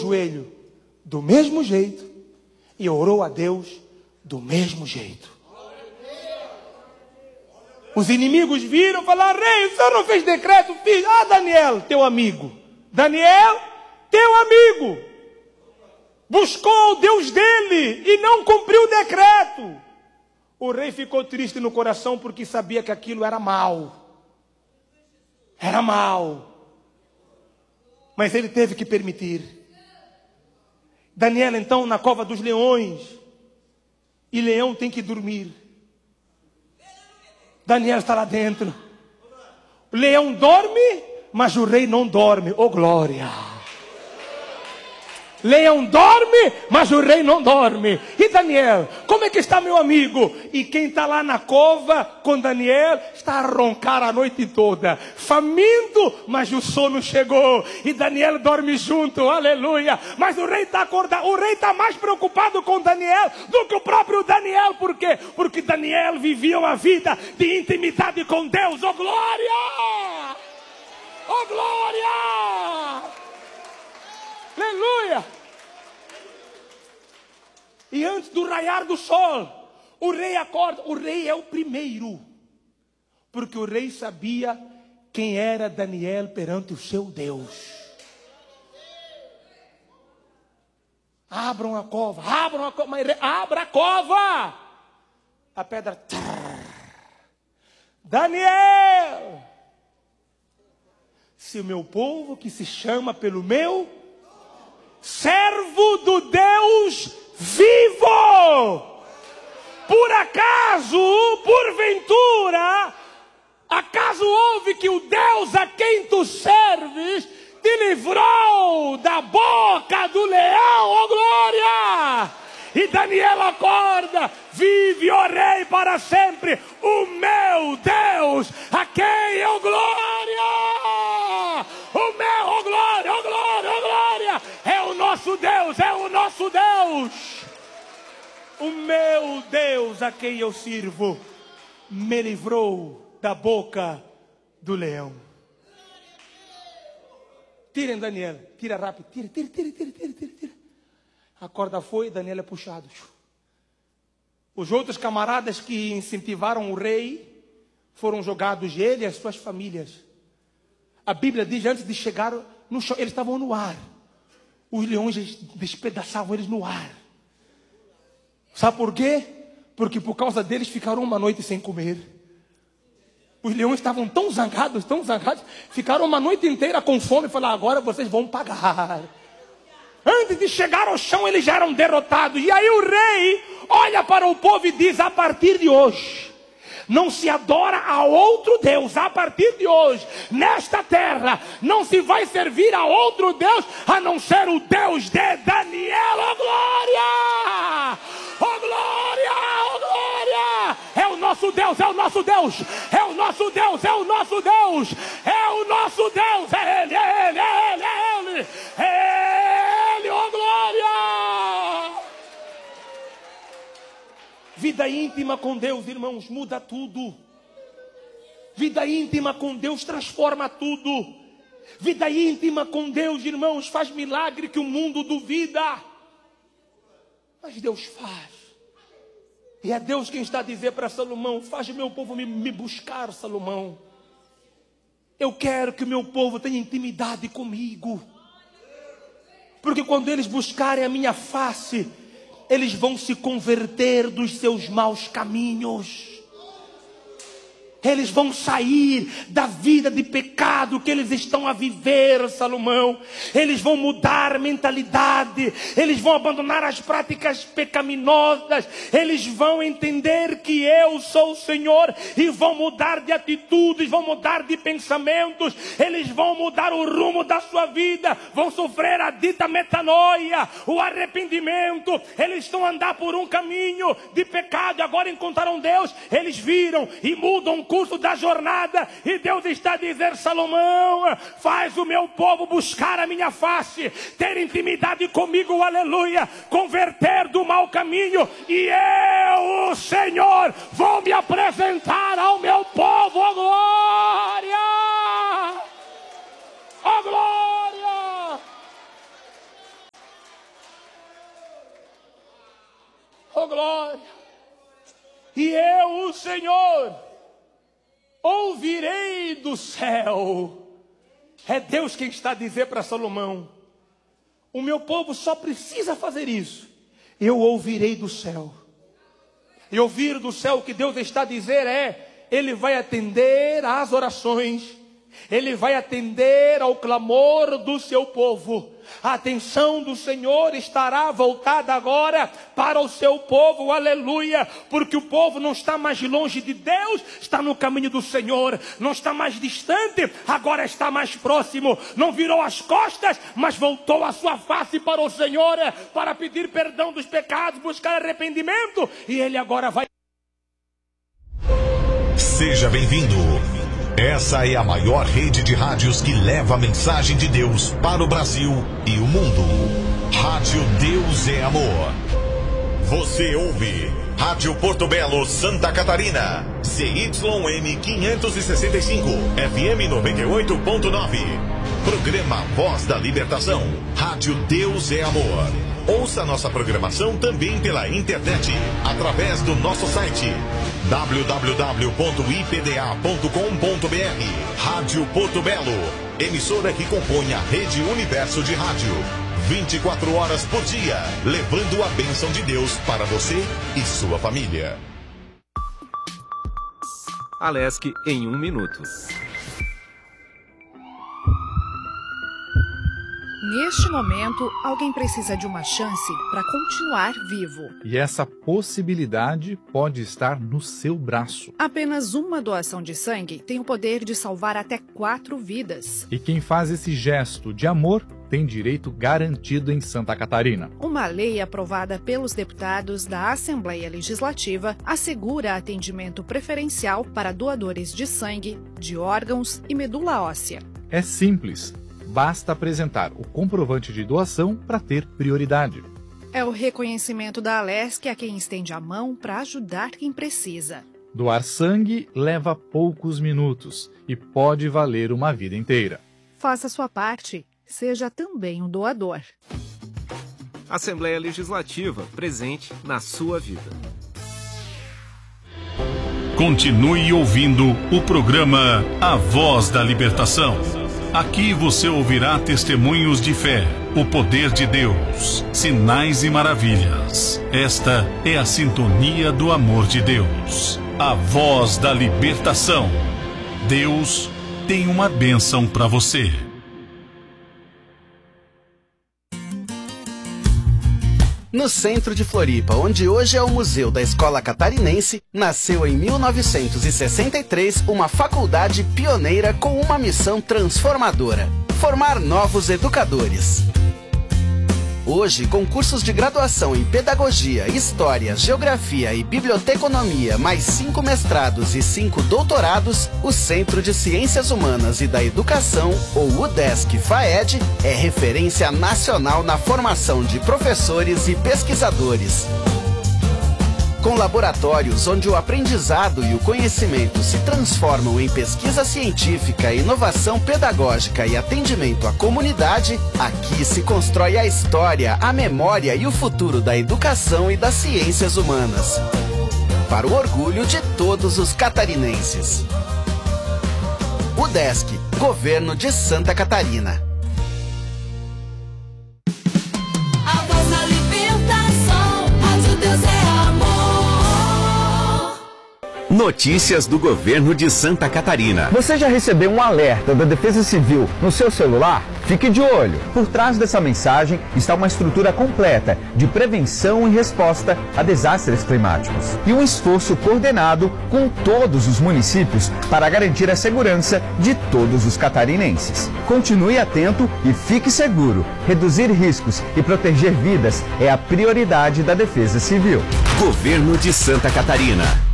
joelho do mesmo jeito e orou a Deus do mesmo jeito. Os inimigos viram e falaram: rei, o senhor não fez decreto? Fiz. Ah, Daniel, teu amigo. Daniel, teu amigo. Buscou o Deus dele e não cumpriu o decreto. O rei ficou triste no coração porque sabia que aquilo era mal. Era mal. Mas ele teve que permitir. Daniel, então, na cova dos leões. E leão tem que dormir. Daniel está lá dentro. O leão dorme, mas o rei não dorme. Oh, glória! Leão dorme, mas o rei não dorme. E Daniel, como é que está meu amigo? E quem está lá na cova com Daniel está a roncar a noite toda, faminto, mas o sono chegou. E Daniel dorme junto, aleluia. Mas o rei está acordado, o rei está mais preocupado com Daniel do que o próprio Daniel. Por quê? Porque Daniel vivia uma vida de intimidade com Deus. Oh, glória! Oh, glória! Aleluia! E antes do raiar do sol, o rei acorda. O rei é o primeiro, porque o rei sabia quem era Daniel perante o seu Deus. Abram a cova, abra a cova. A pedra. Daniel, se o meu povo que se chama pelo meu servo do Deus vivo, por acaso, porventura, acaso houve que o Deus a quem tu serves te livrou da boca do leão, ó glória! E Daniel acorda: vive, ó rei, para sempre, o meu Deus, a quem eu glória! O meu, ó glória, ó glória, ó glória! É o nosso Deus, é o nosso Deus! O meu Deus a quem eu sirvo me livrou da boca do leão. Tirem Daniel, tira rápido, tira. A corda foi, Daniel é puxado. Os outros camaradas que incentivaram o rei foram jogados, ele e as suas famílias. A Bíblia diz, antes de chegar no chão, eles estavam no ar. Os leões despedaçavam eles no ar. Sabe por quê? Porque por causa deles ficaram uma noite sem comer. Os leões estavam tão zangados, ficaram uma noite inteira com fome e falaram: agora vocês vão pagar. Antes de chegar ao chão, eles já eram derrotados. E aí o rei olha para o povo e diz: a partir de hoje, não se adora a outro Deus. A partir de hoje, nesta terra, não se vai servir a outro Deus, a não ser o Deus de Daniel. Oh glória! Oh glória! Oh glória! É o nosso Deus, é o nosso Deus, é o nosso Deus, é o nosso Deus, é o nosso Deus, é Ele, é Ele, é Ele, é Ele, é Ele, oh glória! Vida íntima com Deus, irmãos, muda tudo. Vida íntima com Deus transforma tudo. Vida íntima com Deus, irmãos, faz milagre que o mundo duvida. Mas Deus faz. E é Deus quem está a dizer para Salomão: faz o meu povo me buscar, Salomão. Eu quero que o meu povo tenha intimidade comigo. Porque quando eles buscarem a minha face, eles vão se converter dos seus maus caminhos. Eles vão sair da vida de pecado que eles estão a viver, Salomão. Eles vão mudar a mentalidade. Eles vão abandonar as práticas pecaminosas. Eles vão entender que eu sou o Senhor. E vão mudar de atitudes, vão mudar de pensamentos. Eles vão mudar o rumo da sua vida. Vão sofrer a dita metanoia, o arrependimento. Eles estão a andar por um caminho de pecado. Agora encontraram Deus. Eles viram e mudam o curso da jornada, e Deus está a dizer: Salomão, faz o meu povo buscar a minha face, ter intimidade comigo, aleluia, converter do mau caminho, e eu, o Senhor, vou me apresentar ao meu povo. Oh glória! Oh glória! glória. E eu, o Senhor, ouvirei do céu. É Deus quem está a dizer para Salomão: o meu povo só precisa fazer isso. Eu ouvirei do céu. E ouvir do céu, o que Deus está a dizer é: Ele vai atender às orações, Ele vai atender ao clamor do seu povo. A atenção do Senhor estará voltada agora para o seu povo, aleluia, porque o povo não está mais longe de Deus, está no caminho do Senhor, não está mais distante, agora está mais próximo, não virou as costas, mas voltou a sua face para o Senhor, para pedir perdão dos pecados, buscar arrependimento, e Ele agora vai... Seja bem-vindo. Essa é a maior rede de rádios que leva a mensagem de Deus para o Brasil e o mundo. Rádio Deus é Amor. Você ouve Rádio Porto Belo, Santa Catarina. CYM 565, FM 98.9. Programa Voz da Libertação. Rádio Deus é Amor. Ouça nossa programação também pela internet, através do nosso site www.ipda.com.br. Rádio Porto Belo, emissora que compõe a Rede Universo de Rádio. 24 horas por dia, levando a bênção de Deus para você e sua família. Alesc em 1 minuto. Neste momento, alguém precisa de uma chance para continuar vivo. E essa possibilidade pode estar no seu braço. Apenas uma doação de sangue tem o poder de salvar até 4 vidas. E quem faz esse gesto de amor tem direito garantido em Santa Catarina. Uma lei aprovada pelos deputados da Assembleia Legislativa assegura atendimento preferencial para doadores de sangue, de órgãos e medula óssea. É simples. Basta apresentar o comprovante de doação para ter prioridade. É o reconhecimento da Alesc a quem estende a mão para ajudar quem precisa. Doar sangue leva poucos minutos e pode valer uma vida inteira. Faça sua parte, seja também um doador. Assembleia Legislativa, presente na sua vida. Continue ouvindo o programa A Voz da Libertação. Aqui você ouvirá testemunhos de fé, o poder de Deus, sinais e maravilhas. Esta é a sintonia do amor de Deus. A Voz da Libertação. Deus tem uma bênção para você. No centro de Floripa, onde hoje é o Museu da Escola Catarinense, nasceu em 1963 uma faculdade pioneira com uma missão transformadora: formar novos educadores. Hoje, com cursos de graduação em Pedagogia, História, Geografia e Biblioteconomia, mais 5 mestrados e 5 doutorados, o Centro de Ciências Humanas e da Educação, ou UDESC-FAED, é referência nacional na formação de professores e pesquisadores. Com laboratórios onde o aprendizado e o conhecimento se transformam em pesquisa científica, inovação pedagógica e atendimento à comunidade, aqui se constrói a história, a memória e o futuro da educação e das ciências humanas. Para o orgulho de todos os catarinenses. UDESC, Governo de Santa Catarina. Notícias do Governo de Santa Catarina. Você já recebeu um alerta da Defesa Civil no seu celular? Fique de olho. Por trás dessa mensagem está uma estrutura completa de prevenção e resposta a desastres climáticos. E um esforço coordenado com todos os municípios para garantir a segurança de todos os catarinenses. Continue atento e fique seguro. Reduzir riscos e proteger vidas é a prioridade da Defesa Civil. Governo de Santa Catarina.